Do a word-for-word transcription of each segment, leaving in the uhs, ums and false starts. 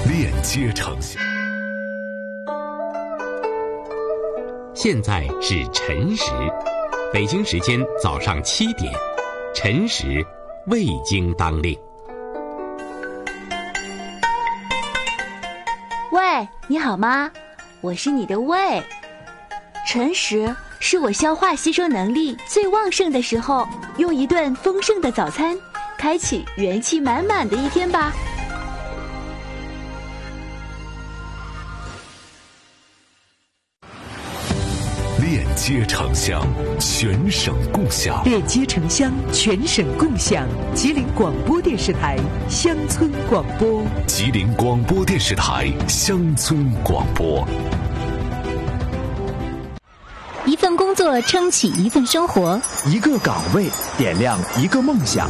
链接城乡。 现在是晨时，北京时间早上七点，晨时未经当令。 喂，你好吗？我是你的胃。晨时是我消化吸收能力最旺盛的时候，用一顿丰盛的早餐开启元气满满的一天吧。 链接城乡，全省共享。 链接城乡，全省共享。吉林广播电视台乡村广播。 吉林广播电视台乡村广播。 一份工作撑起一份生活， 一个岗位点亮一个梦想。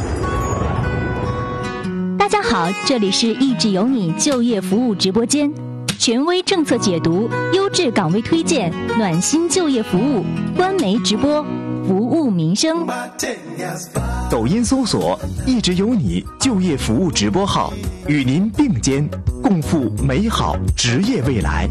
大家好，这里是益智有你就业服务直播间，权威政策解读，优质岗位推荐，暖心就业服务，官媒直播，服务民生。 抖音搜索一直有你就业服务直播号，与您并肩共赴美好职业未来。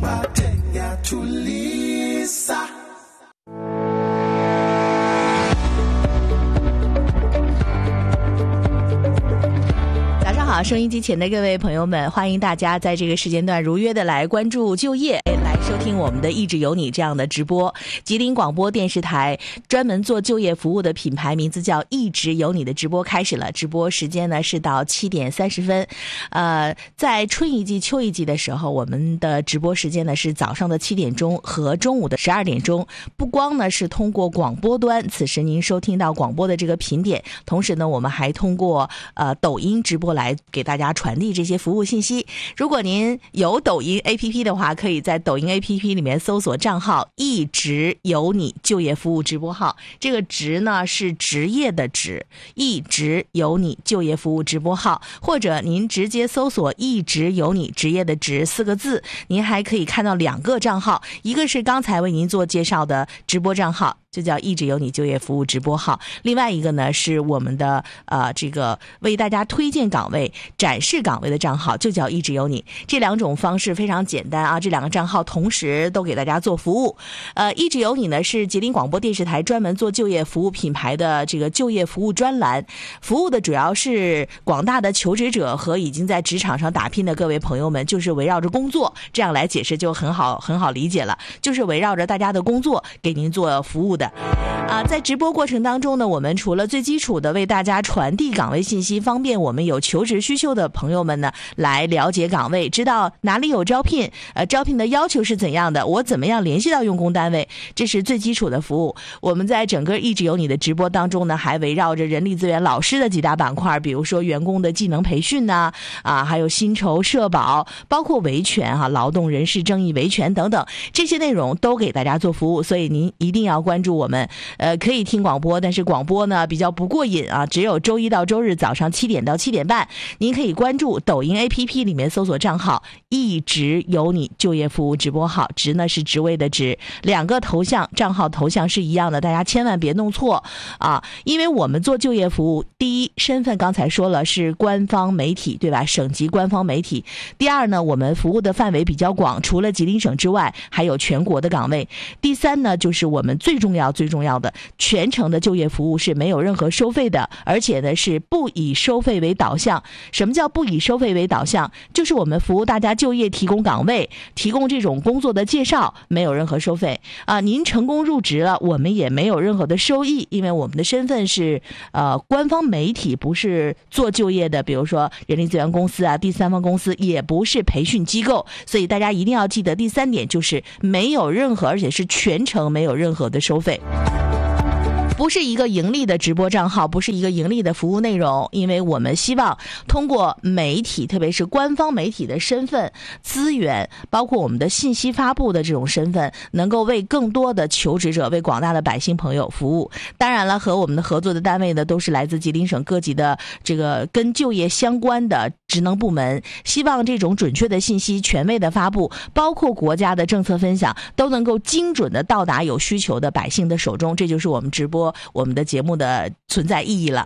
好，收音机前的各位朋友们，欢迎大家在这个时间段如约的来关注就业，来收听我们的益智有你这样的直播。吉林广播电视台专门做就业服务的品牌名字叫益智有你的直播开始了，直播时间呢是到七点三十分。呃，在春一季、秋一季的时候，我们的直播时间呢是早上的七点钟和中午的十二点钟。不光呢是通过广播端，此时您收听到广播的这个频点，同时呢我们还通过呃抖音直播来给大家传递这些服务信息。如果您有抖音 A P P 的话，可以在抖音 A P P 里面搜索账号一直有你就业服务直播号，这个职呢是职业的职，一直有你就业服务直播号，或者您直接搜索一直有你职业的职四个字，您还可以看到两个账号，一个是刚才为您做介绍的直播账号，就叫一直有你就业服务直播号，另外一个呢是我们的呃这个为大家推荐岗位、展示岗位的账号，就叫一直有你。这两种方式非常简单啊，这两个账号同时都给大家做服务。呃，一直有你呢是吉林广播电视台专门做就业服务品牌的这个就业服务专栏，服务的主要是广大的求职者和已经在职场上打拼的各位朋友们，就是围绕着工作，这样来解释就很好很好理解了，就是围绕着大家的工作给您做服务的。啊，在直播过程当中呢，我们除了最基础的为大家传递岗位信息，方便我们有求职需求的朋友们呢来了解岗位，知道哪里有招聘，呃，招聘的要求是怎样的，我怎么样联系到用工单位，这是最基础的服务。我们在整个一直有你的直播当中呢，还围绕着人力资源老师的几大板块，比如说员工的技能培训呐、啊，啊，还有薪酬社保，包括维权哈、啊、劳动人事正义维权等等，这些内容都给大家做服务，所以您一定要关注我们。呃，可以听广播，但是广播呢比较不过瘾啊，只有周一到周日早上七点到七点半，您可以关注抖音 A P P 里面搜索账号一直有你就业服务直播号，职呢是职位的职，两个头像账号头像是一样的，大家千万别弄错啊！因为我们做就业服务，第一身份刚才说了是官方媒体对吧，省级官方媒体。第二呢，我们服务的范围比较广，除了吉林省之外还有全国的岗位。第三呢，就是我们最重要最重要的全程的就业服务是没有任何收费的，而且呢是不以收费为导向。什么叫不以收费为导向？就是我们服务大家就业，提供岗位，提供这种工作的介绍，没有任何收费啊。您成功入职了，我们也没有任何的收益，因为我们的身份是呃官方媒体，不是做就业的，比如说人力资源公司啊、第三方公司，也不是培训机构。所以大家一定要记得第三点，就是没有任何，而且是全程没有任何的收费。不是一个盈利的直播账号，不是一个盈利的服务内容，因为我们希望通过媒体，特别是官方媒体的身份、资源，包括我们的信息发布的这种身份，能够为更多的求职者、为广大的百姓朋友服务。当然了，和我们的合作的单位呢，都是来自吉林省各级的这个跟就业相关的职能部门，希望这种准确的信息、权威的发布，包括国家的政策分享，都能够精准的到达有需求的百姓的手中，这就是我们直播我们的节目的存在意义了。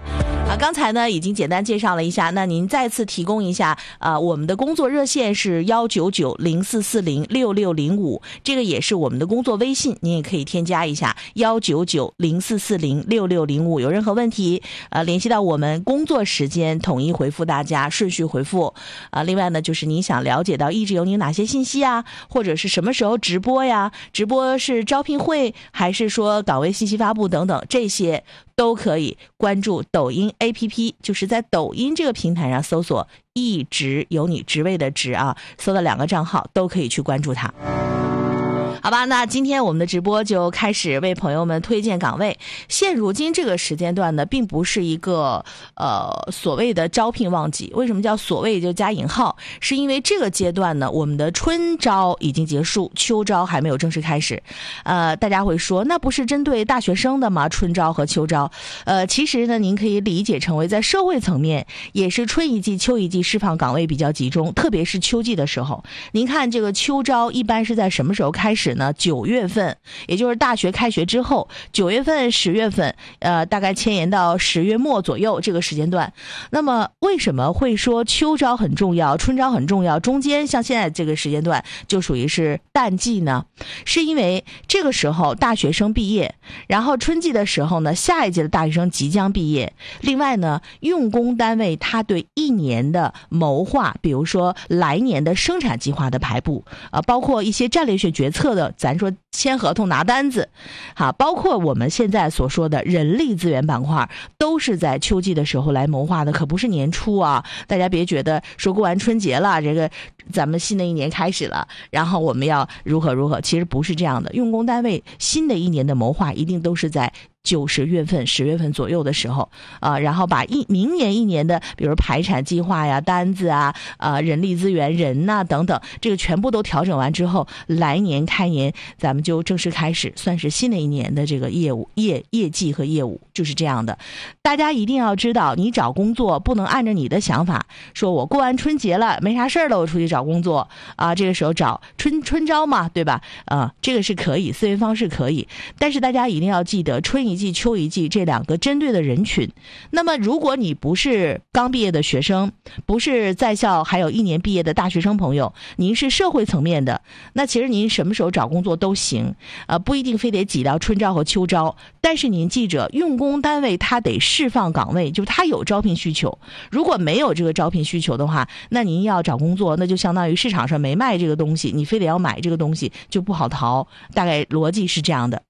啊，刚才呢已经简单介绍了一下，那您再次提供一下，呃，我们的工作热线是幺九九零四四零六六零五，这个也是我们的工作微信，您也可以添加一下幺九九零四四零六六零五，有任何问题，呃，联系到我们工作时间统一回复大家，顺序回复。啊、呃，另外呢，就是您想了解到一直有你哪些信息啊，或者是什么时候直播呀？直播是招聘会还是说岗位信息发布等等，这些都可以关注抖音 A P P， 就是在抖音这个平台上搜索一直有你职位的职啊，搜到两个账号都可以去关注它。好吧，那今天我们的直播就开始为朋友们推荐岗位。现如今这个时间段呢，并不是一个呃所谓的招聘旺季。为什么叫所谓就加引号？是因为这个阶段呢，我们的春招已经结束，秋招还没有正式开始。呃，大家会说，那不是针对大学生的吗？春招和秋招，呃，其实呢，您可以理解成为在社会层面，也是春一季、秋一季释放岗位比较集中，特别是秋季的时候。您看这个秋招一般是在什么时候开始呢？九月份，也就是大学开学之后，九月份、十月份，呃，大概牵延到十月末左右这个时间段。那么，为什么会说秋招很重要，春招很重要？中间像现在这个时间段就属于是淡季呢？是因为这个时候大学生毕业，然后春季的时候呢，下一届的大学生即将毕业。另外呢，用工单位他对一年的谋划，比如说来年的生产计划的排布，呃，包括一些战略性决策的。咱说签合同拿单子，好，包括我们现在所说的人力资源板块，都是在秋季的时候来谋划的，可不是年初啊！大家别觉得说过完春节了，这个咱们新的一年开始了，然后我们要如何如何，其实不是这样的。用工单位新的一年的谋划一定都是在九十月份、十月份左右的时候啊、呃，然后把一明年一年的，比如排产计划呀、单子啊、呃人力资源人呐、啊、等等，这个全部都调整完之后，来年开年咱们就正式开始，算是新的一年的这个业务业业绩和业务就是这样的。大家一定要知道，你找工作不能按照你的想法，说我过完春节了没啥事儿了，我出去找工作啊，这个时候找春春招嘛，对吧？啊，这个是可以，思维方式可以，但是大家一定要记得春一季秋一季这两个针对的人群。那么如果你不是刚毕业的学生，不是在校还有一年毕业的大学生朋友，您是社会层面的，那其实您什么时候找工作都行，呃，不一定非得挤到春招和秋招。但是您记着，用工单位它得释放岗位，就是它有招聘需求。如果没有这个招聘需求的话，那您要找工作，那就相当于市场上没卖这个东西，你非得要买这个东西就不好逃，大概逻辑是这样的。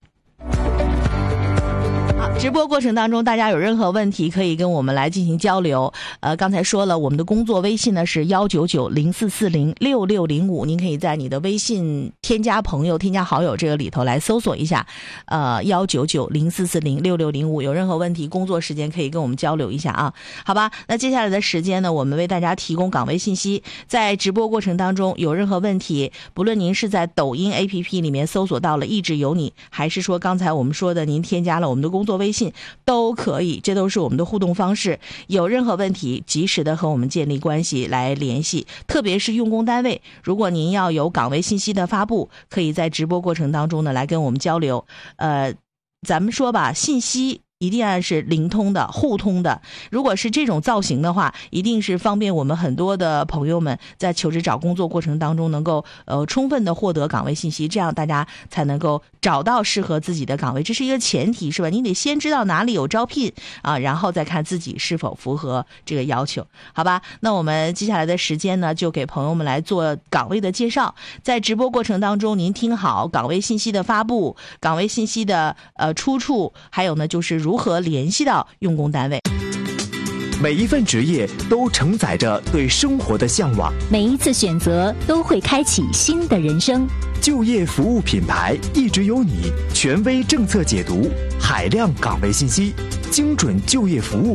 直播过程当中，大家有任何问题可以跟我们来进行交流。呃，刚才说了，我们的工作微信呢是幺九九零四四零六六零五，您可以在你的微信添加朋友、添加好友这个里头来搜索一下，呃，幺九九零四四零六六零五。有任何问题，工作时间可以跟我们交流一下啊。好吧，那接下来的时间呢，我们为大家提供岗位信息。在直播过程当中有任何问题，不论您是在抖音 A P P 里面搜索到了一直有你，还是说刚才我们说的您添加了我们的工作微信。微信都可以，这都是我们的互动方式。有任何问题，及时的和我们建立关系来联系。特别是用工单位，如果您要有岗位信息的发布，可以在直播过程当中呢来跟我们交流。呃，咱们说吧，信息一定要是灵通的、互通的。如果是这种造型的话，一定是方便我们很多的朋友们在求职找工作过程当中能够呃充分的获得岗位信息，这样大家才能够找到适合自己的岗位。这是一个前提，是吧？你得先知道哪里有招聘啊，然后再看自己是否符合这个要求，好吧？那我们接下来的时间呢，就给朋友们来做岗位的介绍。在直播过程当中，您听好岗位信息的发布、岗位信息的呃出处，还有呢就是如何联系到用工单位。 每一份职业都承载着对生活的向往， 每一次选择都会开启新的人生。 就业服务品牌一直有你，权威政策解读，海量岗位信息，精准就业服务，